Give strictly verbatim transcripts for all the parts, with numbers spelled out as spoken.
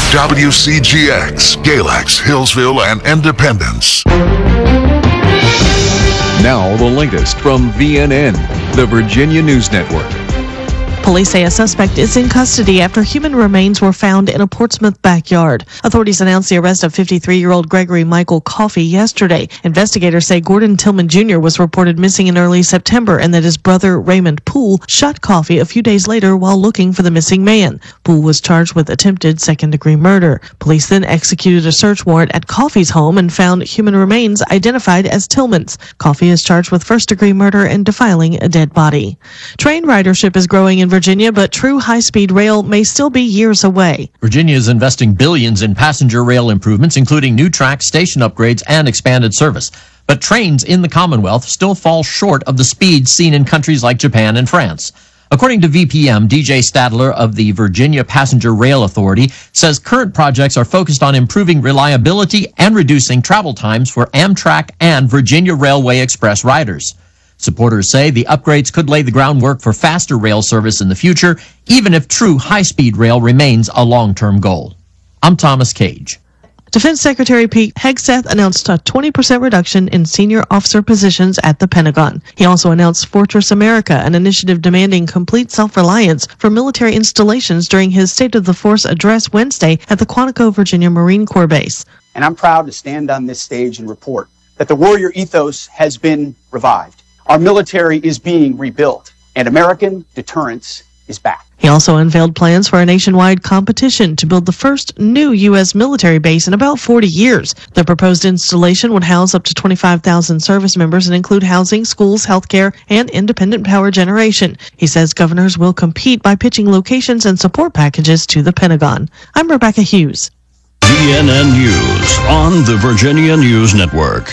W C G X, Galax, Hillsville, and Independence. Now the latest from V N N, the Virginia News Network. Police say a suspect is in custody after human remains were found in a Portsmouth backyard. Authorities announced the arrest of fifty-three-year-old Gregory Michael Coffey yesterday. Investigators say Gordon Tillman Junior was reported missing in early September and that his brother Raymond Poole shot Coffey a few days later while looking for the missing man. Poole was charged with attempted second-degree murder. Police then executed a search warrant at Coffey's home and found human remains identified as Tillman's. Coffey is charged with first-degree murder and defiling a dead body. Train ridership is growing in Virginia, but true high-speed rail may still be years away. Virginia is investing billions in passenger rail improvements, including new tracks, station upgrades, and expanded service. But trains in the Commonwealth still fall short of the speeds seen in countries like Japan and France. According to V P M, D J Stadler of the Virginia Passenger Rail Authority says current projects are focused on improving reliability and reducing travel times for Amtrak and Virginia Railway Express riders. Supporters say the upgrades could lay the groundwork for faster rail service in the future, even if true high-speed rail remains a long-term goal. I'm Thomas Cage. Defense Secretary Pete Hegseth announced a twenty percent reduction in senior officer positions at the Pentagon. He also announced Fortress America, an initiative demanding complete self-reliance for military installations during his State of the Force address Wednesday at the Quantico, Virginia Marine Corps Base. And I'm proud to stand on this stage and report that the warrior ethos has been revived. Our military is being rebuilt, and American deterrence is back. He also unveiled plans for a nationwide competition to build the first new U S military base in about forty years. The proposed installation would house up to twenty-five thousand service members and include housing, schools, healthcare, and independent power generation. He says governors will compete by pitching locations and support packages to the Pentagon. I'm Rebecca Hughes. V N N News on the Virginia News Network.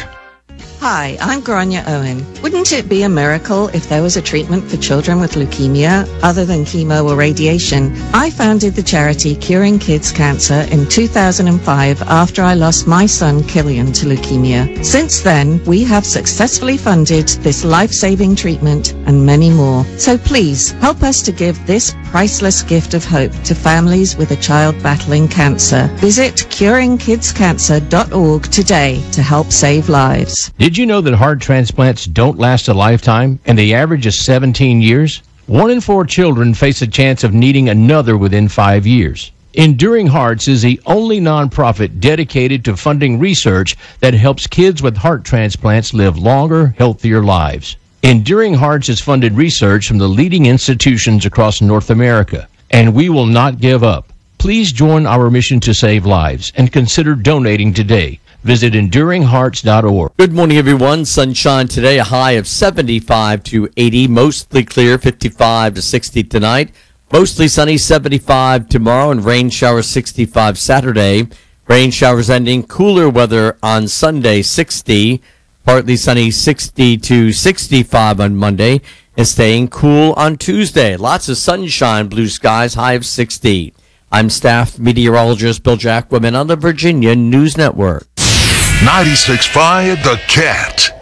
Hi, I'm Grania Owen. Wouldn't it be a miracle if there was a treatment for children with leukemia other than chemo or radiation? I founded the charity Curing Kids Cancer in two thousand five after I lost my son Killian to leukemia. Since then, we have successfully funded this life-saving treatment and many more. So please, help us to give this priceless gift of hope to families with a child battling cancer. Visit curing kids cancer dot org today to help save lives. Did you know that heart transplants don't last a lifetime and the average is seventeen years? One in four children face a chance of needing another within five years. Enduring Hearts is the only nonprofit dedicated to funding research that helps kids with heart transplants live longer, healthier lives. Enduring Hearts has funded research from the leading institutions across North America, and we will not give up. Please join our mission to save lives and consider donating today. Visit enduring hearts dot org. Good morning, everyone. Sunshine today, a high of seventy-five to eighty. Mostly clear, fifty-five to sixty tonight. Mostly sunny, seventy-five tomorrow, and rain showers, sixty-five Saturday. Rain showers ending. Cooler weather on Sunday, sixty. Partly sunny, sixty to sixty-five on Monday. And staying cool on Tuesday. Lots of sunshine, blue skies, high of sixty. I'm staff meteorologist Bill Jacquemin on the Virginia News Network. ninety-six point five The Cat.